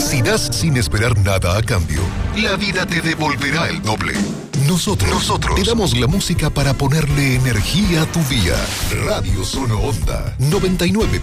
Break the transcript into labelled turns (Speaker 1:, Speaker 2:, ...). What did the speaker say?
Speaker 1: Si das sin esperar nada a cambio, la vida te devolverá el doble. Nosotros te damos la música para ponerle energía a tu día. Radio Sono Onda 99.